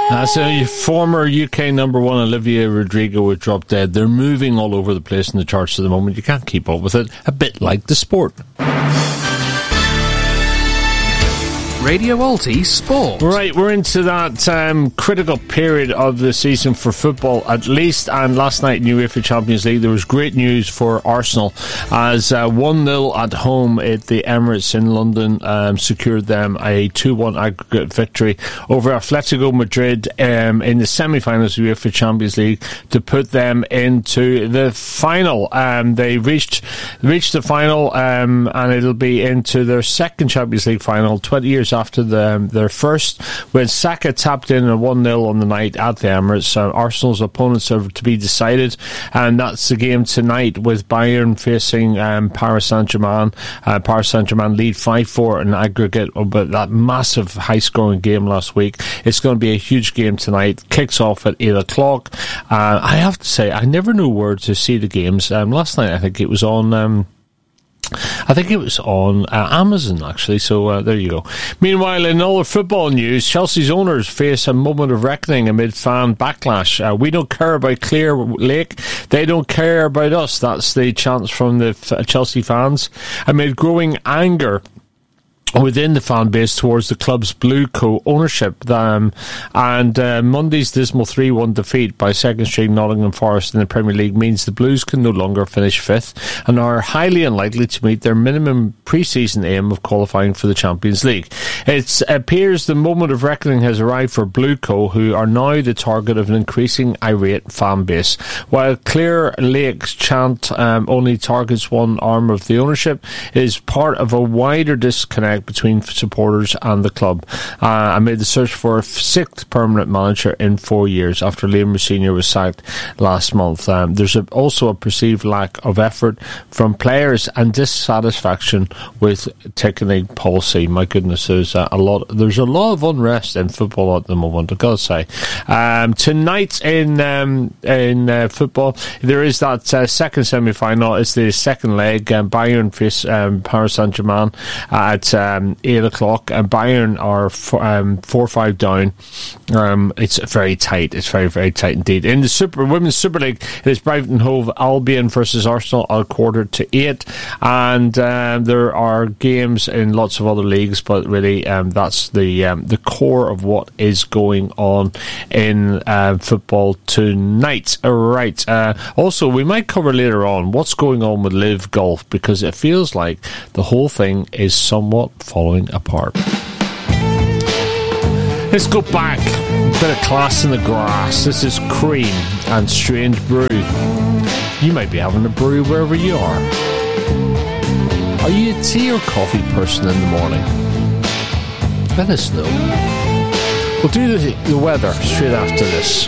So former UK number one Olivia Rodrigo with Drop Dead. They're moving all over the place in the charts at the moment. You can't keep up with it. A bit like the sport. Radio Alti Sport. Right, we're into that critical period of the season for football, at least. And last night in UEFA Champions League, there was great news for Arsenal as 1-0 at home at the Emirates in London secured them a 2-1 aggregate victory over Atletico Madrid in the semi-finals of UEFA Champions League to put them into the final. They reached the final, and it'll be into their second Champions League final 20 years after their first, when Saka tapped in a 1-0 on the night at the Emirates. Arsenal's opponents are to be decided, and that's the game tonight with Bayern facing Paris Saint-Germain. Paris Saint-Germain lead 5-4 in aggregate, but that massive high-scoring game last week. It's going to be a huge game tonight. Kicks off at 8 o'clock. I have to say, I never know where to see the games. Last night, I think it was on Amazon, actually, so there you go. Meanwhile, in other football news, Chelsea's owners face a moment of reckoning amid fan backlash. We don't care about Clear Lake, they don't care about us. That's the chants from the Chelsea fans amid growing anger within the fan base towards the club's Blue co-ownership. And Monday's dismal 3-1 defeat by second-string Nottingham Forest in the Premier League means the Blues can no longer finish fifth and are highly unlikely to meet their minimum pre-season aim of qualifying for the Champions League. It appears the moment of reckoning has arrived for Blue Co, who are now the target of an increasing irate fan base. While Clear Lake's chant only targets one arm of the ownership, it is part of a wider disconnect between supporters and the club amid the search for a sixth permanent manager in 4 years after Liam Rossini was sacked last month. There's also a perceived lack of effort from players and dissatisfaction with ticketing policy. My goodness, there's a lot of unrest in football at the moment, I've got to say. Tonight in football, there is that second semi-final. It's the second leg. Bayern face Paris Saint-Germain at 8 o'clock, and Bayern are 4-5 down. It's very tight. It's very, very tight indeed. In the Women's Super League, it is Brighton Hove Albion versus Arsenal at 7:45, and there are games in lots of other leagues, but really that's the core of what is going on in football tonight. Right. Also, we might cover later on what's going on with Live Golf, because it feels like the whole thing is somewhat falling apart. Let's go back. A bit of Class in the Grass. This is Cream and Strange Brew. You might be having a brew wherever you are. Are you a tea or coffee person in the morning? Let us know. We'll do the weather straight after this.